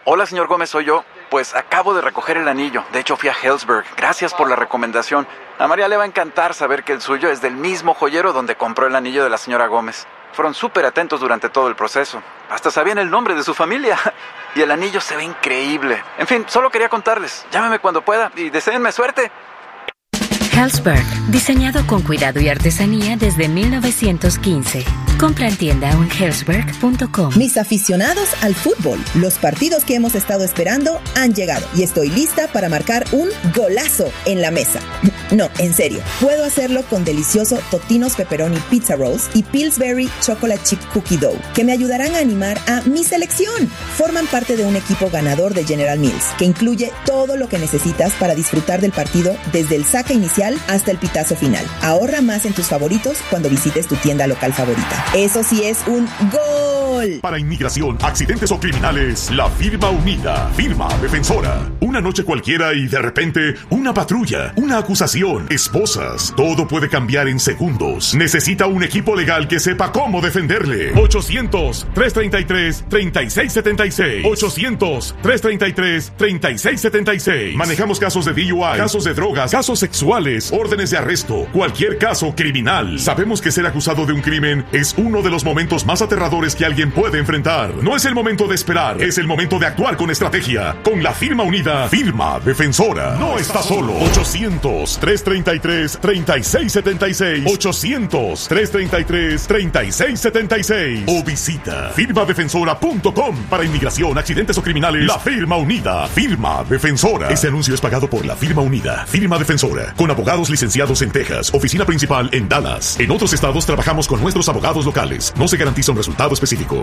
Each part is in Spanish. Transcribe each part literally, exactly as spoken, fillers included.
Hola, señor Gómez, soy yo. Pues acabo de recoger el anillo. De hecho, fui a Helzberg. Gracias por la recomendación. A María le va a encantar saber que el suyo es del mismo joyero donde compró el anillo de la señora Gómez. Fueron súper atentos durante todo el proceso. Hasta sabían el nombre de su familia. Y el anillo se ve increíble. En fin, solo quería contarles. Llámeme cuando pueda y deséenme suerte. Helzberg, diseñado con cuidado y artesanía desde mil novecientos quince. Compra en tienda o en helzberg punto com. Mis aficionados al fútbol, los partidos que hemos estado esperando han llegado y estoy lista para marcar un golazo en la mesa. No, en serio, puedo hacerlo con delicioso Totino's Pepperoni Pizza Rolls y Pillsbury Chocolate Chip Cookie Dough, que me ayudarán a animar a mi selección. Forman parte de un equipo ganador de General Mills, que incluye todo lo que necesitas para disfrutar del partido desde el saque inicial hasta el pitazo final. Ahorra más en tus favoritos cuando visites tu tienda local favorita. Eso sí es un gol. Para inmigración, accidentes o criminales, la firma unida, firma defensora. Una noche cualquiera y de repente una patrulla, una acusación, esposas. Todo puede cambiar en segundos. Necesita un equipo legal que sepa cómo defenderle. ochocientos, trescientos treinta y tres, treinta y seis setenta y seis. ochocientos, trescientos treinta y tres, treinta y seis setenta y seis. Manejamos casos de D U I, casos de drogas, casos sexuales, órdenes de arresto, cualquier caso criminal. Sabemos que ser acusado de un crimen es uno de los momentos más aterradores que alguien puede enfrentar. No es el momento de esperar, es el momento de actuar con estrategia. Con la firma unida, firma defensora. No está solo. ochocientos, trescientos treinta y tres, treinta y seis setenta y seis. ochocientos, trescientos treinta y tres, treinta y seis setenta y seis. O visita firma defensora punto com. Para inmigración, accidentes o criminales, la firma unida, firma defensora. Este anuncio es pagado por la firma unida, firma defensora, con abogados licenciados en Texas, oficina principal en Dallas. En otros estados trabajamos con nuestros abogados locales. No se garantiza un resultado específico.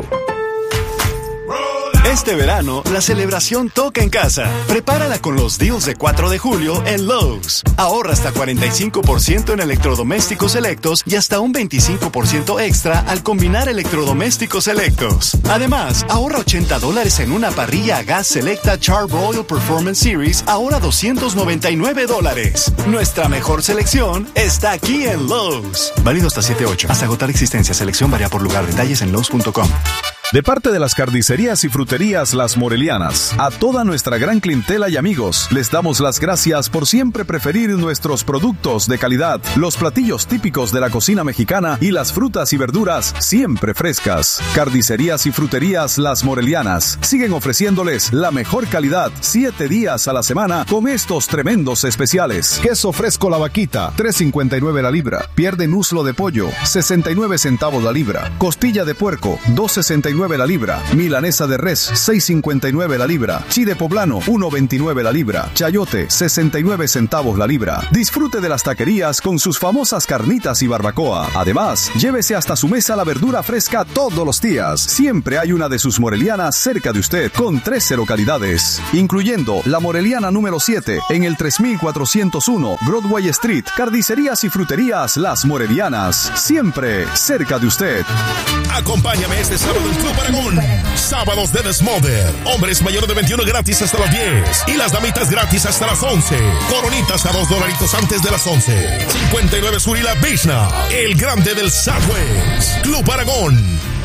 Este verano, la celebración toca en casa. Prepárala con los deals de cuatro de julio en Lowe's. Ahorra hasta cuarenta y cinco por ciento en electrodomésticos selectos y hasta un veinticinco por ciento extra al combinar electrodomésticos selectos. Además, ahorra ochenta dólares en una parrilla a gas selecta Char-Broil Performance Series, ahora doscientos noventa y nueve dólares. Nuestra mejor selección está aquí en Lowe's. Válido hasta siete ocho. Hasta agotar existencia. Selección varía por lugar. Detalles en Lowe's punto com. De parte de las carnicerías y fruterías Las Morelianas, a toda nuestra gran clientela y amigos, les damos las gracias por siempre preferir nuestros productos de calidad, los platillos típicos de la cocina mexicana y las frutas y verduras siempre frescas. Carnicerías y fruterías Las Morelianas siguen ofreciéndoles la mejor calidad siete días a la semana con estos tremendos especiales. Queso fresco La Vaquita, tres cincuenta y nueve la libra. Pierde muslo de pollo, sesenta y nueve centavos la libra. Costilla de puerco, dos sesenta y nueve la libra. Milanesa de res, seis cincuenta y nueve la libra. Chile poblano, uno veintinueve la libra. Chayote, sesenta y nueve centavos la libra. Disfrute de las taquerías con sus famosas carnitas y barbacoa. Además, llévese hasta su mesa la verdura fresca todos los días. Siempre hay una de sus morelianas cerca de usted con trece localidades, incluyendo la Moreliana número siete en el tres mil cuatrocientos uno Broadway Street. Carnicerías y fruterías Las Morelianas, siempre cerca de usted. Acompáñame este sábado en Club Aragón. Sábados de Desmother. Hombres mayores de veintiuno gratis hasta las diez. Y las damitas gratis hasta las once. Coronitas a dos dolaritos antes de las once. cincuenta y nueve Sur y La Vishna. El grande del Southwest. Club Aragón.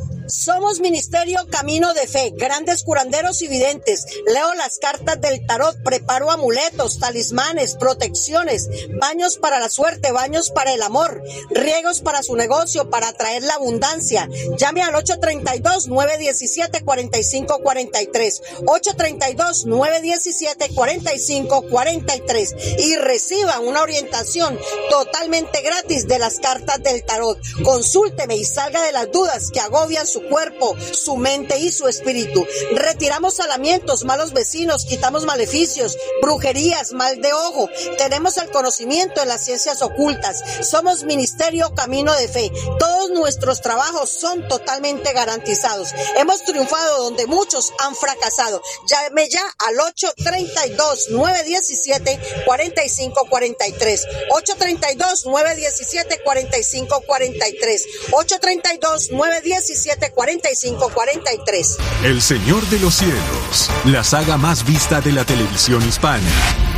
Somos Ministerio Camino de Fe, grandes curanderos y videntes. Leo las cartas del tarot, preparo amuletos, talismanes, protecciones, baños para la suerte, baños para el amor, riegos para su negocio, para atraer la abundancia. Llame al ocho treinta y dos, nueve diecisiete, cuarenta y cinco cuarenta y tres, ocho treinta y dos, nueve diecisiete, cuarenta y cinco cuarenta y tres y reciba una orientación totalmente gratis de las cartas del tarot. Consúlteme y salga de las dudas que agobian su cuerpo, su mente y su espíritu. Retiramos salamientos, malos vecinos, quitamos maleficios, brujerías, mal de ojo. Tenemos el conocimiento en las ciencias ocultas. Somos Ministerio Camino de Fe. Todos nuestros trabajos son totalmente garantizados. Hemos triunfado donde muchos han fracasado. Llame ya al ocho treinta y dos, nueve diecisiete, cuarenta y cinco cuarenta y tres. ocho treinta y dos, nueve diecisiete, cuarenta y cinco cuarenta y tres. ocho treinta y dos, nueve diecisiete, cuarenta y cinco cuarenta y tres. El Señor de los Cielos, la saga más vista de la televisión hispana.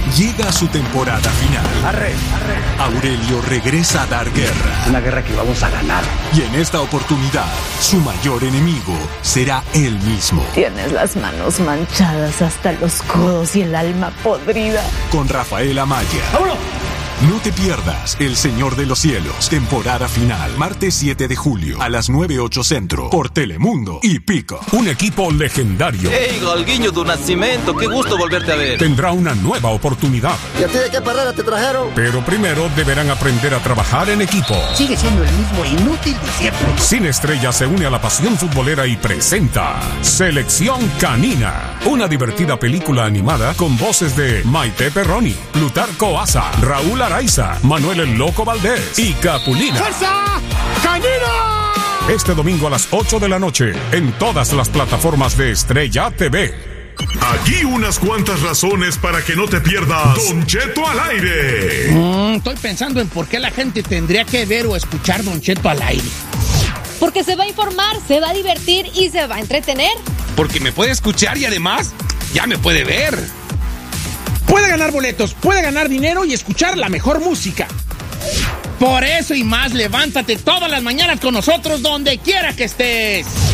llega a su temporada final. Arre, arre. Aurelio regresa a dar guerra. Una guerra que vamos a ganar. Y en esta oportunidad, su mayor enemigo será él mismo. Tienes las manos manchadas hasta los codos y el alma podrida. Con Rafael Amaya. ¡Vámonos! No te pierdas El Señor de los Cielos, temporada final, martes siete de julio, a las nueve ocho centro, por Telemundo y Pico. Un equipo legendario. ¡Hey, Galguinho tu Nascimento! ¡Qué gusto volverte a ver! Tendrá una nueva oportunidad. ¿Y a ti de qué parrera te trajeron? Pero primero deberán aprender a trabajar en equipo. Sigue siendo el mismo inútil de siempre. Cine Estrella se une a la pasión futbolera y presenta Selección Canina, una divertida película animada con voces de Maite Perroni, Plutarco Asa, Raúl Araiza, Manuel el Loco Valdés y Capulina. ¡Fuerza Canina! Este domingo a las ocho de la noche en todas las plataformas de Estrella T V. Aquí unas cuantas razones para que no te pierdas Don Cheto al aire. Mm, estoy pensando en por qué la gente tendría que ver o escuchar Don Cheto al aire. Porque se va a informar, se va a divertir y se va a entretener. Porque me puede escuchar y además ya me puede ver. Puede ganar boletos, puede ganar dinero y escuchar la mejor música. Por eso y más, levántate todas las mañanas con nosotros donde quiera que estés.